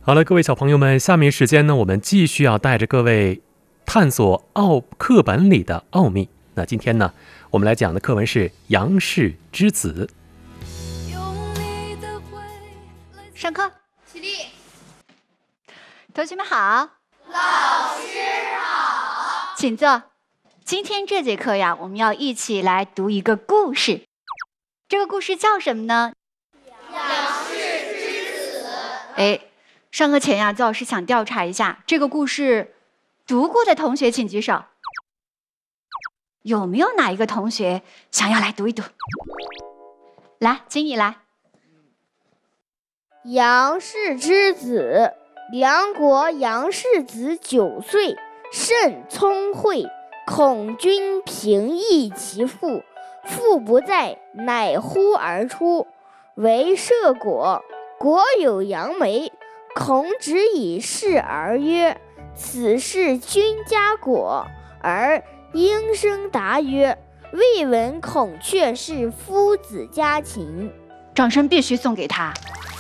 好了，各位小朋友们，下面时间呢，我们继续要带着各位探索课本里的奥秘。那今天呢，我们来讲的课文是《杨氏之子》。 上课， 起立。 同学们好， 老师好， 请坐。今天这节课呀，我们要一起来读一个故事。这个故事叫什么呢？ 杨氏之子。 上课前呀，邹老师想调查一下，这个故事读过的同学请举手。有没有哪一个同学想要来读一读？来，请你来。 杨氏之子，梁国杨氏子9岁，甚聪慧。孔均平忆其父，父不在，乃呼而出，为射果。果有杨梅。孔子以是而曰：“此是君家果。”而应声答曰：“未闻孔雀是夫子家禽。” 掌声必须送给他。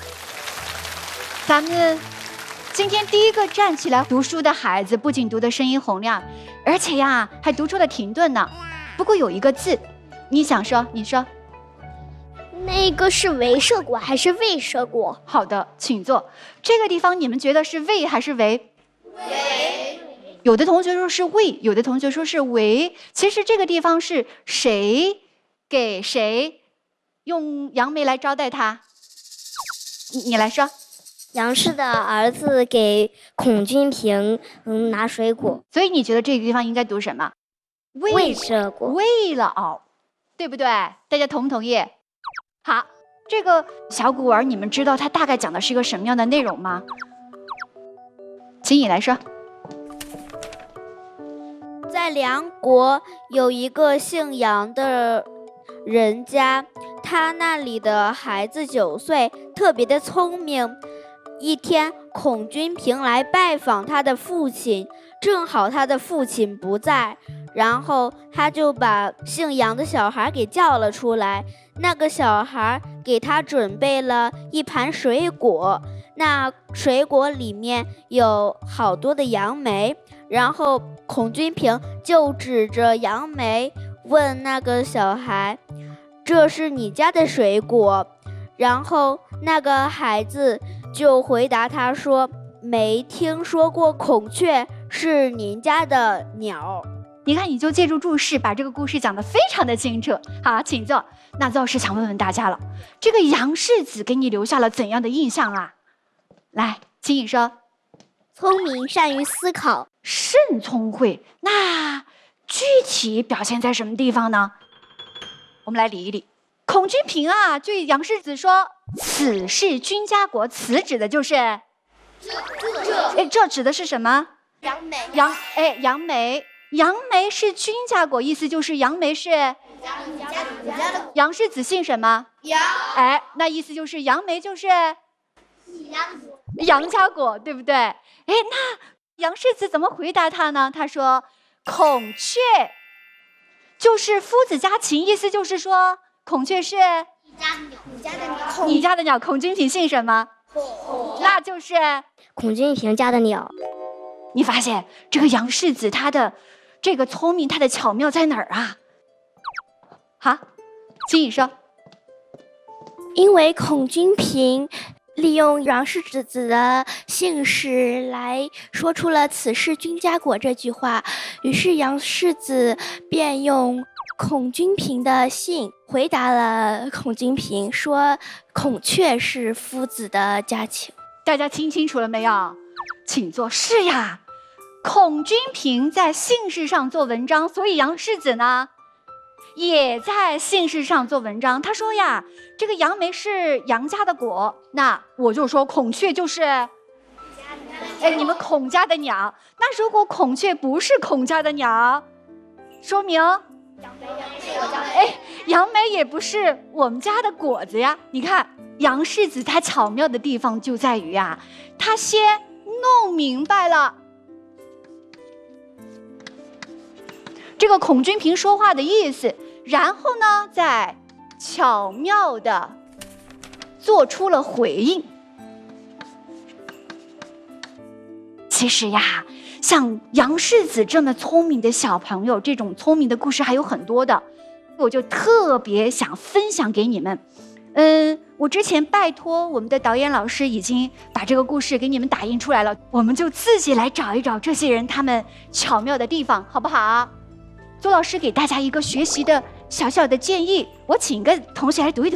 咱们今天第一个站起来读书的孩子，不仅读的声音洪亮，而且呀还读出了停顿呢。不过有一个字，你想说？你说。 那个是为射果还是未射果？ 好的，请坐。这个地方你们觉得是为还是为？ 为。 有的同学说是为，有的同学说是为。其实这个地方是谁给谁用杨梅来招待他？你来说。 杨氏的儿子给孔均平拿水果， 所以你觉得这个地方应该读什么？ 未射果。 为了哦，对不对？大家同不同意？好，这个小古文你们知道它大概讲的是一个什么样的内容吗？请你来说。 在梁国有一个姓杨的人家，他那里的孩子9岁，特别的聪明。一天，孔均平来拜访他的父亲，正好他的父亲不在，然后他就把姓杨的小孩给叫了出来。那个小孩给他准备了一盘水果，那水果里面有好多的杨梅，然后孔均平就指着杨梅问那个小孩：“这是你家的水果？”然后那个孩子就回答他说：“没听说过孔雀是您家的鸟。” 你看，你就借助注释把这个故事讲得非常的清楚。好，请坐。那邹老师想问问大家了，这个杨氏子给你留下了怎样的印象啊？来，请你说。 聪明，善于思考， 甚聪慧。那具体表现在什么地方呢？我们来理一理。孔均平啊，对杨氏子说：“此是君家果。”此指的就是这指的是什么？ 杨梅。 杨梅。杨梅是君家果，意思就是杨梅是你家的。 杨氏子姓什么？ 杨。 那意思就是杨梅就是杨家果，对不对？那杨氏子怎么回答他呢？他说：“孔雀就是夫子家禽，意思就是说孔雀是你家的鸟。孔均平姓什么？那就是孔均平家的鸟。” 你发现这个杨氏子他的这个聪明，他的巧妙在哪儿啊？好，请你说。 因为孔均平利用杨氏子的姓氏来说出了“此是君家果”这句话，于是杨氏子便用孔均平的姓回答了孔均平，说孔雀是夫子的家禽。 大家听清楚了没有？请坐。是呀，孔均平在姓氏上做文章，所以杨氏子呢也在姓氏上做文章。他说呀，这个杨梅是杨家的果，那我就说孔雀就是你们孔家的鸟。那如果孔雀不是孔家的鸟，说明杨梅也不是我们家的果子呀。你看杨氏子他巧妙的地方就在于啊，他先弄明白了这个孔均平说话的意思，然后呢再巧妙的做出了回应。 其实呀，像杨世子这么聪明的小朋友，这种聪明的故事还有很多的，我就特别想分享给你们。我之前拜托我们的导演老师已经把这个故事给你们打印出来了，我们就自己来找一找这些人他们巧妙的地方，好不好？周老师给大家一个学习的小小的建议，我请一个同学来读一读。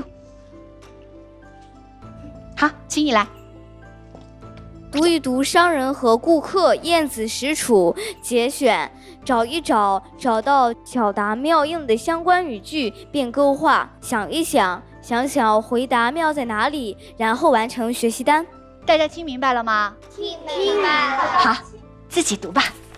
好，请你来。 读一读商人和顾客晏子使楚节选，找一找，找到巧达妙应的相关语句并勾画，想一想，想想回答妙在哪里，然后完成学习单。 大家听明白了吗？ 听明白了。 好，自己读吧。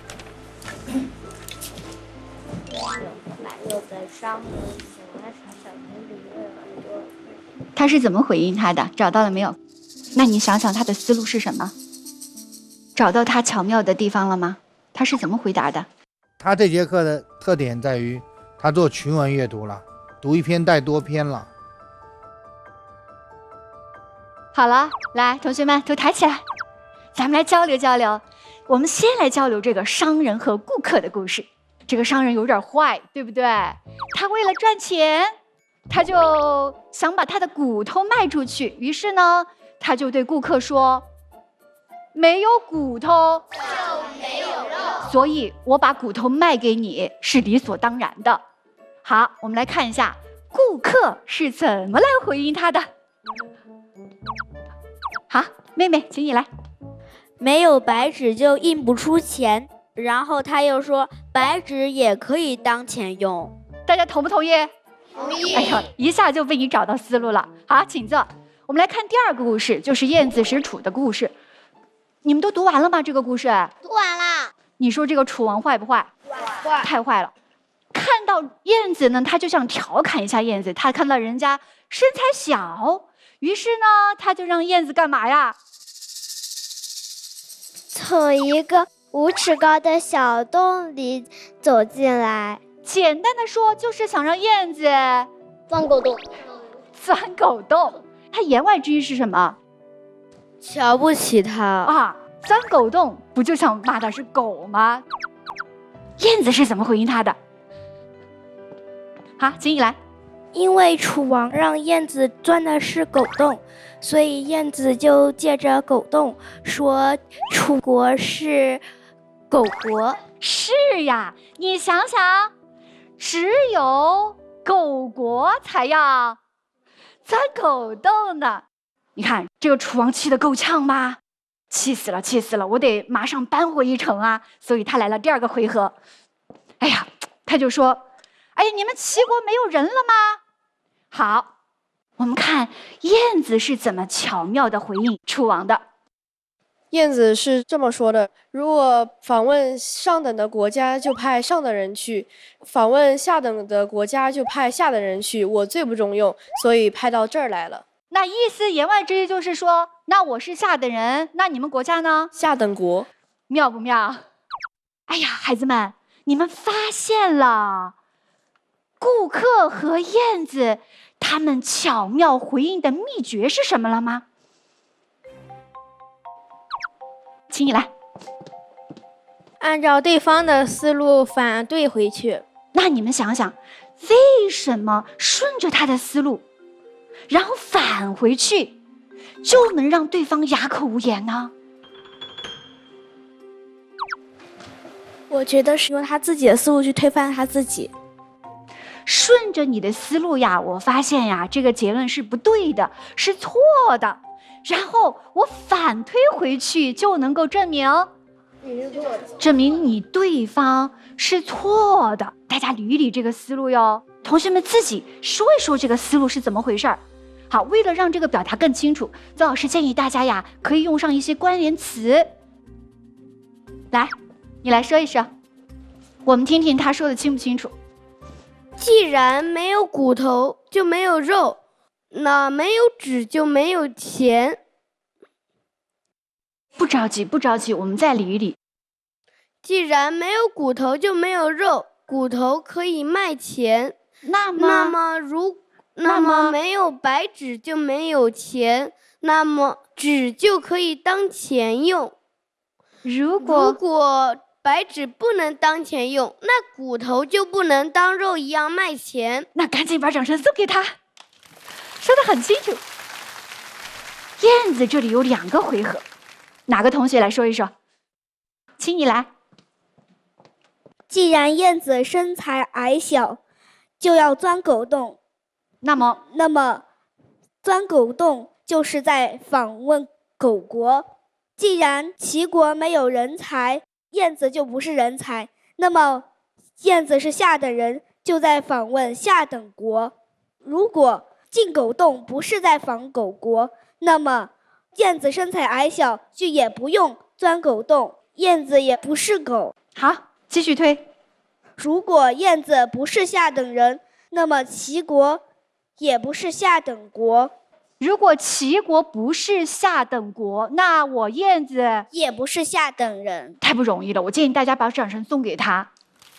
有的商人喜欢小人理论很多。 他是怎么回应他的？找到了没有？那你想想他的思路是什么？找到他巧妙的地方了吗？他是怎么回答的？ 他这节课的特点在于，他做群文阅读了，读一篇带多篇了。 好了，来，同学们都抬起来，咱们来交流交流。我们先来交流这个商人和顾客的故事。这个商人有点坏，对不对？他为了赚钱，他就想把他的骨头卖出去，于是呢，他就对顾客说：没有骨头就没有肉。 所以我把骨头卖给你是理所当然的。好，我们来看一下顾客是怎么来回应他的。好，妹妹，请你来。 没有白纸就印不出钱，然后他又说白纸也可以当钱用。 大家同不同意？ 同意。 哎呦，一下就被你找到思路了。好，请坐。我们来看第二个故事，就是晏子使楚的故事。你们都读完了吗？这个故事读完了。 你说这个楚王坏不坏？ 坏。 太坏了。看到晏子呢，他就想调侃一下晏子。他看到人家身材小，于是呢，他就让晏子干嘛呀？ 从一个5尺高的小洞里走进来。 简单的说，就是想让晏子钻狗洞。 钻狗洞。他言外之意是什么？ 瞧不起他啊！钻狗洞不就想骂他是狗吗？晏子是怎么回应他的？好，请你来。 因为楚王让晏子钻的是狗洞，所以晏子就借着狗洞说楚国是狗国。 是呀，你想想，只有狗国才要钻狗洞呢。你看这个楚王气得够呛吧？气死了，气死了！我得马上扳回一城啊！所以他来了第二个回合。哎呀，他就说：“哎呀，你们齐国没有人了吗？”好，我们看晏子是怎么巧妙地回应楚王的。 晏子是这么说的：如果访问上等的国家，就派上等人去；访问下等的国家，就派下等人去。我最不中用，所以派到这儿来了。 那意思言外之意就是说，那我是下等人，那你们国家呢？ 下等国， 妙不妙？哎呀，孩子们，你们发现了顾客和晏子他们巧妙回应的秘诀是什么了吗？请你来。 按照对方的思路反对回去。 那你们想想，为什么顺着他的思路，然后返回去，就能让对方哑口无言呢？ 我觉得是用他自己的思路去推翻他自己。 顺着你的思路呀，我发现呀，这个结论是不对的，是错的。然后我反推回去，就能够证明你对方是错的。大家捋一捋这个思路哟，同学们自己说一说这个思路是怎么回事儿。好，为了让这个表达更清楚，曾老师建议大家呀，可以用上一些关联词。来，你来说一说，我们听听他说的清不清楚。 既然没有骨头就没有肉，那没有纸就没有钱。 不着急，不着急，我们再捋一捋。 既然没有骨头就没有肉，骨头可以卖钱。那么没有白纸就没有钱，那么纸就可以当钱用。 如如果白纸不能当钱用，那骨头就不能当肉一样卖钱。 那赶紧把掌声送给他，说得很清楚。燕子这里有2个回合，哪个同学来说一说？请你来。 既然燕子身材矮小，就要钻狗洞。 那么钻狗洞就是在访问狗国。既然齐国没有人才，燕子就不是人才，那么燕子是下等人，就在访问下等国。如果进狗洞不是在访狗国，那么燕子身材矮小，就也不用钻狗洞，燕子也不是狗。 好，继续推。 如果燕子不是下等人，那么齐国也不是下等国。 如果齐国不是下等国，那我燕子也不是下等人。 太不容易了，我建议大家把掌声送给他。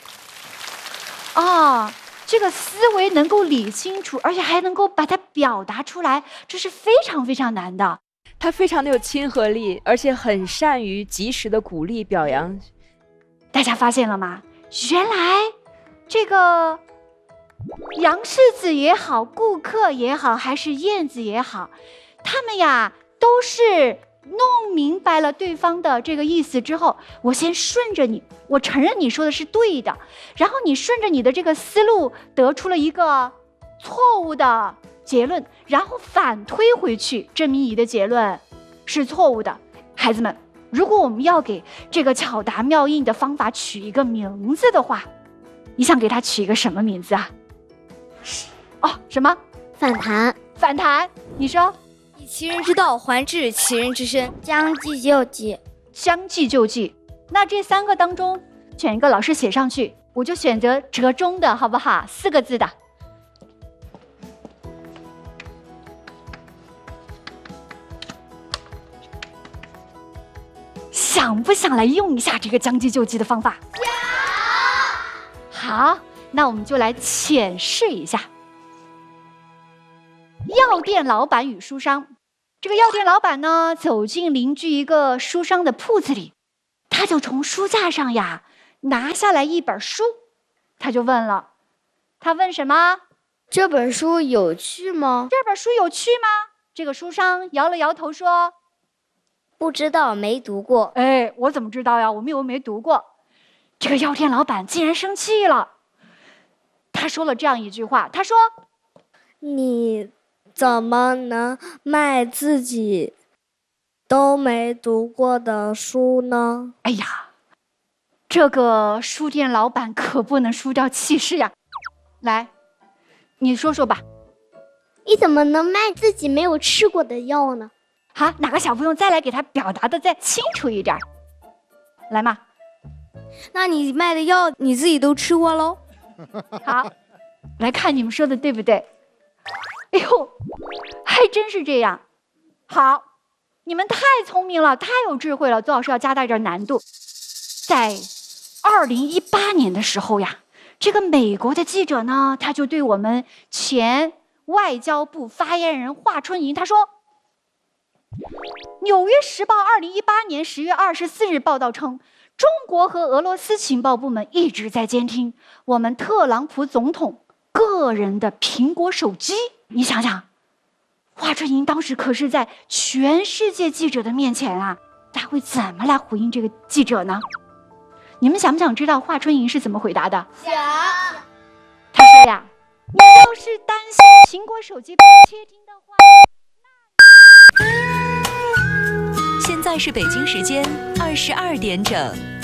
啊，这个思维能够理清楚，而且还能够把它表达出来，这是非常非常难的。 他非常的有亲和力，而且很善于及时的鼓励表扬。 大家发现了吗？原来这个杨世子也好，顾客也好，还是燕子也好，他们呀都是弄明白了对方的这个意思之后，我先顺着你，我承认你说的是对的，然后你顺着你的这个思路得出了一个错误的结论，然后反推回去，证明你的结论是错误的。孩子们，如果我们要给这个巧达妙印的方法取一个名字的话，你想给它取一个什么名字啊？什么？ 反弹。 反弹？你说？ 以其人之道还治其人之身， 将计就计。 将计就计。那这3个当中选一个，老师写上去，我就选择折中的，好不好？4个字的。想不想来用一下这个将计就计的方法？好，那我们就来浅试一下。药店老板与书商，这个药店老板呢，走进邻居一个书商的铺子里，他就从书架上呀拿下来一本书，他就问了，他问什么？ 这本书有趣吗？ 这本书有趣吗？这个书商摇了摇头说， 不知道，没读过。 哎，我怎么知道呀？我们又没读过。这个药店老板竟然生气了，他说了这样一句话，他说， 你怎么能卖自己都没读过的书呢？ 哎呀，这个书店老板可不能输掉气势呀。来，你说说吧。 你怎么能卖自己没有吃过的药呢？ 好，哪个小朋友再来给他表达的再清楚一点？来嘛。 那你卖的药你自己都吃过喽？ 好，来看你们说的对不对？哎呦，还真是这样。好，你们太聪明了，太有智慧了。周老师要加大一点难度。在2018年的时候呀，这个美国的记者呢，他就对我们前外交部发言人华春莹他说，《纽约时报》2018年10月24日报道称，中国和俄罗斯情报部门一直在监听我们特朗普总统个人的苹果手机。你想想，华春莹当时可是在全世界记者的面前啊，他会怎么来回应这个记者呢？你们想不想知道华春莹是怎么回答的？ 想。 他说呀，你要是担心苹果手机被窃听的话， 现在是北京时间22点整。